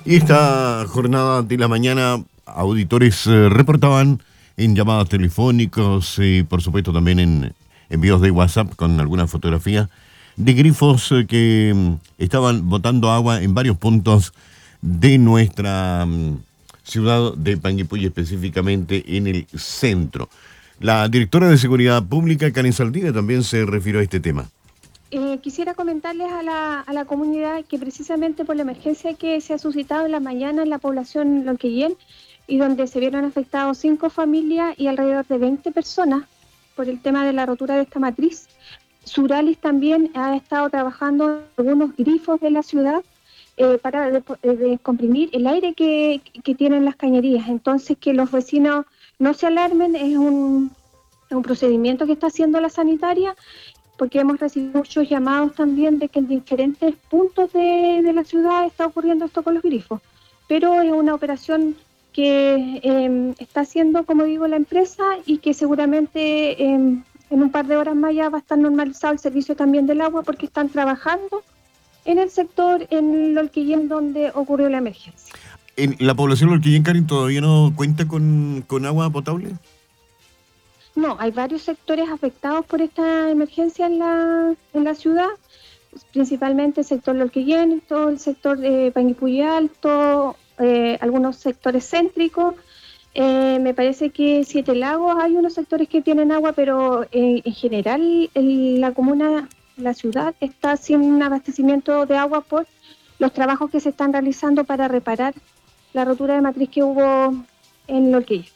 Y esta jornada de la mañana, auditores reportaban en llamadas telefónicos y por supuesto también en envíos de WhatsApp con alguna fotografía de grifos que estaban botando agua en varios puntos de nuestra ciudad de Panguipulli, específicamente en el centro. La directora de Seguridad Pública, Karen Saldivia, también se refirió a este tema. Quisiera comentarles a la comunidad que precisamente por la emergencia que se ha suscitado en la mañana en la población Lonquillén y donde se vieron afectados 5 familias y alrededor de 20 personas por el tema de la rotura de esta matriz, Suralis también ha estado trabajando en algunos grifos de la ciudad para descomprimir el aire que tienen las cañerías. Entonces, que los vecinos no se alarmen, es un procedimiento que está haciendo la sanitaria, porque hemos recibido muchos llamados también de que en diferentes puntos de la ciudad está ocurriendo esto con los grifos. Pero es una operación que está haciendo, como digo, la empresa y que seguramente en un par de horas más ya va a estar normalizado el servicio también del agua, porque están trabajando en el sector, en Lonquillén, donde ocurrió la emergencia. ¿En la población de Lonquillén, Karen, todavía no cuenta con agua potable? No, hay varios sectores afectados por esta emergencia en la ciudad, principalmente el sector Lonquillén, todo el sector de Panguipulli Alto, algunos sectores céntricos. Me parece que Siete Lagos hay unos sectores que tienen agua, pero en general la comuna, la ciudad, está sin un abastecimiento de agua por los trabajos que se están realizando para reparar la rotura de matriz que hubo en Lonquillén.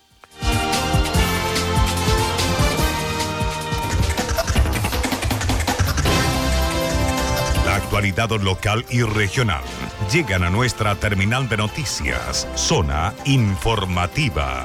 Actualidad local y regional llegan a nuestra terminal de noticias, Zona Informativa.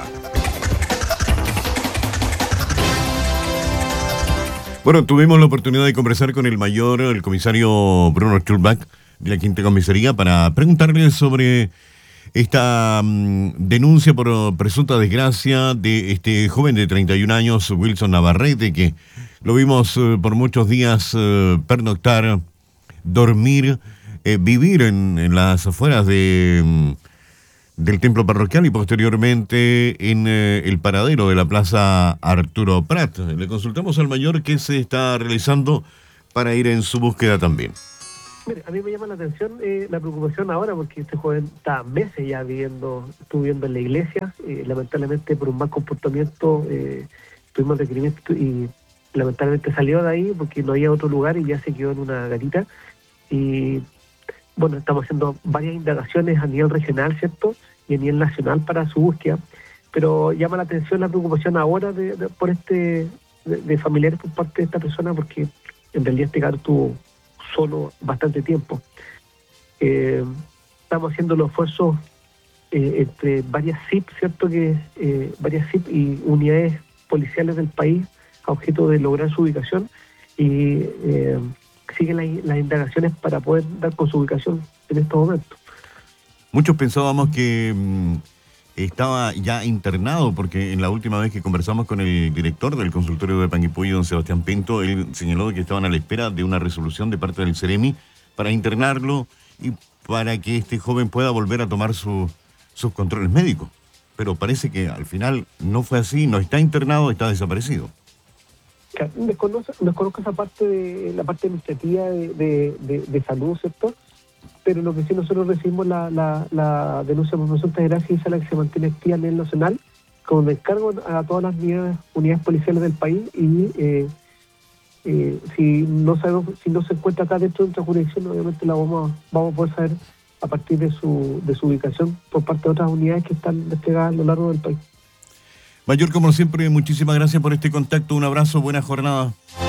Bueno, tuvimos la oportunidad de conversar con el comisario Bruno Schulbach de la Quinta Comisaría para preguntarle sobre esta denuncia por presunta desgracia de este joven de 31 años, Wilson Navarrete, que lo vimos por muchos días pernoctar, dormir, vivir en las afueras del templo parroquial y posteriormente en el paradero de la Plaza Arturo Prat. Le consultamos al mayor qué se está realizando para ir en su búsqueda también. Mire, a mí me llama la atención la preocupación ahora, porque este joven está meses ya estuvo viviendo en la iglesia, lamentablemente por un mal comportamiento tuvimos requerimiento y lamentablemente salió de ahí porque no había otro lugar y ya se quedó en una gatita. Y bueno, estamos haciendo varias indagaciones a nivel regional, ¿cierto? Y a nivel nacional para su búsqueda, pero llama la atención la preocupación ahora de familiares por parte de esta persona, porque en realidad este caso estuvo solo bastante tiempo. Estamos haciendo los esfuerzos entre varias CIP, ¿cierto? Varias CIP y unidades policiales del país a objeto de lograr su ubicación y siguen las indagaciones para poder dar con su ubicación en estos momentos. Muchos pensábamos que estaba ya internado, porque en la última vez que conversamos con el director del consultorio de Panguipulli, don Sebastián Pinto, él señaló que estaban a la espera de una resolución de parte del Ceremi para internarlo y para que este joven pueda volver a tomar sus controles médicos. Pero parece que al final no fue así, no está internado, está desaparecido. Desconozco esa parte la parte administrativa de salud, ¿cierto? Pero lo que sí nosotros recibimos la denuncia por presunta desgracia es la que se mantiene activa a nivel nacional, con encargo a todas las unidades policiales del país y si no se encuentra acá dentro de nuestra jurisdicción, obviamente la vamos a poder saber a partir de su ubicación por parte de otras unidades que están desplegadas a lo largo del país. Mayor, como siempre, muchísimas gracias por este contacto. Un abrazo, buena jornada.